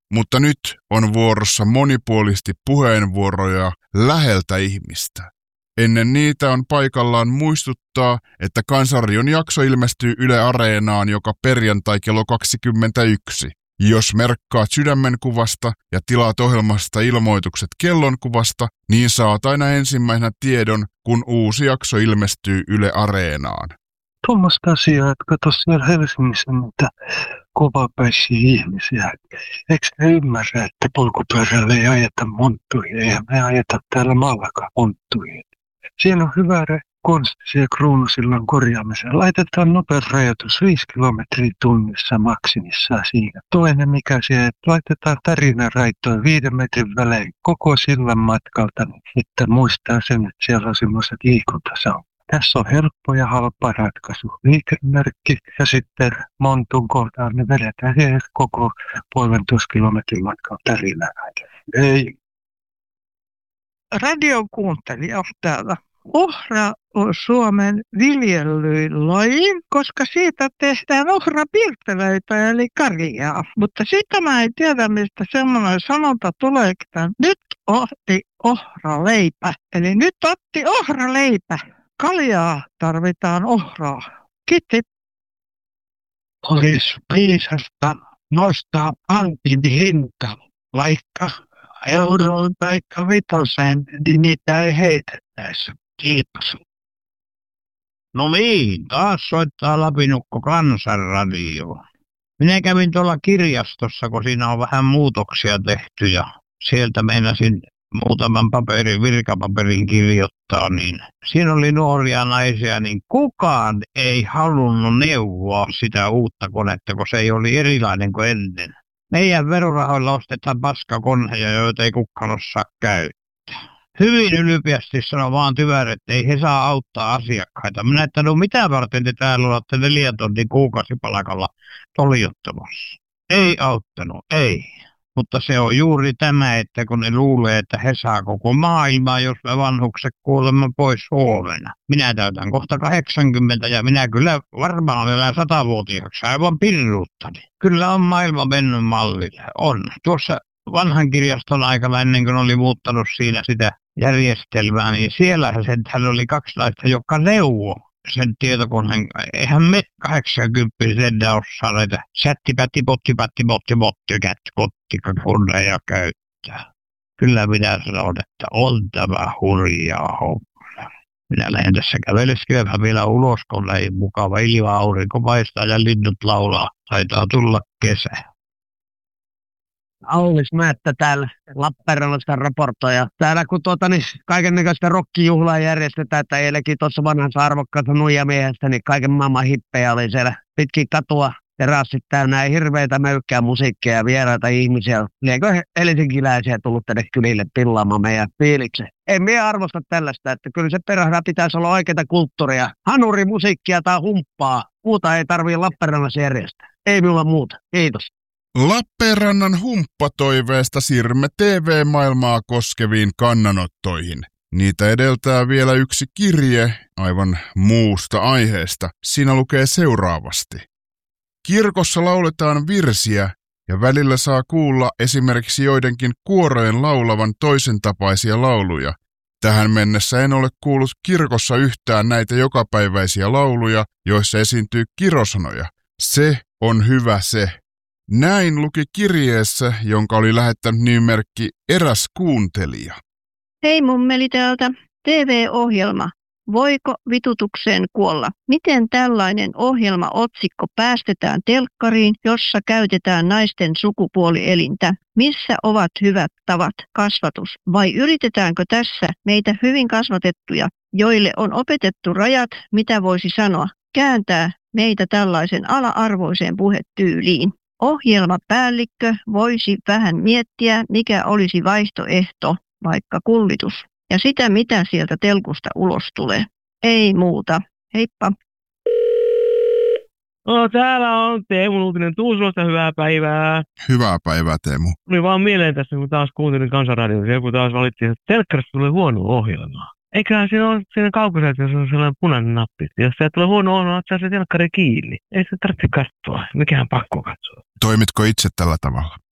mutta nyt on vuorossa monipuolisesti puheenvuoroja läheltä ihmistä. Ennen niitä on paikallaan muistuttaa, että Kansanradion jakso ilmestyy Yle Areenaan joka perjantai kello 21. Jos merkkaat sydämenkuvasta ja tilaat ohjelmasta ilmoitukset kellonkuvasta, niin saat aina ensimmäisenä tiedon, kun uusi jakso ilmestyy Yle Areenaan. Tuommoista asiaa, että kato siellä Helsingissä niitä kovapäisiä ihmisiä. Eikö ne ymmärrä, että polkupyörällä ei ajeta monttuihin, eihän me ajeta täällä maallakaan monttuihin. Siinä on hyvä konsti siellä kruunusillan korjaamiseen. Laitetaan nopeusrajoitus 5 kilometriä tunnissa maksimissaan siinä. Toinen mikä siellä, että laitetaan tärinäraitoja 5 metrin välein koko sillan matkalta, niin että muistaa sen, että siellä on semmoiset liikuntasauvat. Tässä on helppo ja halpa ratkaisu. Liikennemerkki ja sitten montun kohtaan ne vedetään siihen koko 1,5 kilometrin matkaa tärinäraitoja. Ei. Radion kuuntelija täällä. Ohra on Suomen viljellyin laji, koska siitä tehdään ohrapirteleitä eli karjaa. Mutta sitä mä en tiedä, mistä semmoinen sanonta tulee, että nyt otti ohraleipä. Eli nyt otti ohraleipä. Kaljaa tarvitaan ohraa. Kiitos. Olisi viisasta nostaa pankin hinta, vaikka euroon tai 5, niin niitä ei heitettäisi. Kiitos. No niin, taas soittaa Lapinukko Kansanradio. Minä kävin tuolla kirjastossa, kun siinä on vähän muutoksia tehty ja sieltä meinasin muutaman virkapaperin kirjoittaa, niin siinä oli nuoria naisia, niin kukaan ei halunnut neuvoa sitä uutta konetta, kun se ei oli erilainen kuin ennen. Meidän verorahoilla ostetaan paskakoneja, joita ei kukaan osaa käyttää. Hyvin ylpeästi sanoi vaan Tyvär, että ei he saa auttaa asiakkaita. Minä että no mitä varten te täällä olette 4 tonnin kuukausipalkalla toljottamassa. Ei auttanut, ei. Mutta se on juuri tämä, että kun ne luulee, että he saa koko maailmaa, jos me vanhukset kuolemme pois huomenna. Minä täytän kohta 80 ja minä kyllä varmaan elän 100-vuotiaaksi aivan pirruuttani. Kyllä on maailma mennyt mallille. On. Tuossa vanhan kirjaston aikana ennen kuin oli muuttanut siinä sitä järjestelmää, niin siellä hän oli 2 naista, jotka neuvoi sen tietokoneen. Eihän me 80 enää osaa näitä sättipätti, potti, kottikakoneja käyttää. Kyllä minä sanon, että on tämä hurjaa homma. Minä lähden tässä käveleskemään vielä ulos, kun ei mukava ilma, aurinko paistaa ja linnut laulaa. Taitaa tulla kesä. Aulis Määttä täällä Lappeenrannasta raportoja. Täällä kun kaikennäköistä rokkijuhlaa järjestetään, että eilenkin tuossa vanhassa arvokkaassa nuijamiehestä, niin kaiken maailman hippejä oli siellä pitkin katua. Terassit täynnä hirveitä möykkää musiikkia ja vieraita ihmisiä. Liekö helsinkiläisiä tullut tänne kylille pillaamaan meidän fiiliksen? En minä arvosta tällaista, että kyllä se perhana pitäisi olla oikeaa kulttuuria. Hanurimusiikkia tai humppaa. Muuta ei tarvitse Lappeenrannassa järjestää. Ei minulla muuta. Kiitos. Lappeenrannan humppatoiveesta siirrymme TV-maailmaa koskeviin kannanottoihin. Niitä edeltää vielä yksi kirje aivan muusta aiheesta. Siinä lukee seuraavasti. Kirkossa lauletaan virsiä ja välillä saa kuulla esimerkiksi joidenkin kuorojen laulavan toisen tapaisia lauluja. Tähän mennessä en ole kuullut kirkossa yhtään näitä jokapäiväisiä lauluja, joissa esiintyy kirosanoja. Se on hyvä se. Näin luki kirjeessä, jonka oli lähettänyt nimimerkki eräs kuuntelija. Hei mummeli täältä. TV-ohjelma. Voiko vitutukseen kuolla? Miten tällainen ohjelmaotsikko päästetään telkkariin, jossa käytetään naisten sukupuolielintä? Missä ovat hyvät tavat, kasvatus? Vai yritetäänkö tässä meitä hyvin kasvatettuja, joille on opetettu rajat, mitä voisi sanoa, kääntää meitä tällaisen ala-arvoiseen puhetyyliin? Ohjelmapäällikkö voisi vähän miettiä, mikä olisi vaihtoehto, vaikka kullitus, ja sitä, mitä sieltä telkusta ulos tulee. Ei muuta. Heippa. No, täällä on Teemu Luutinen Tuusulosta. Hyvää päivää. Hyvää päivää, Teemu. Tuli vaan mieleen tässä, kun taas kuuntelin Kansanradiota. Joku taas valitti, että telkkarista tulee huono ohjelma. Eiköhän siinä kaukoselta, jos on sellainen punainen nappi. Jos se tulee huono ohjelma, ottaa se telkkari kiinni. Ei se tarvitse katsoa. Mikähän pakko katsoa. Toimitko itse tällä tavalla?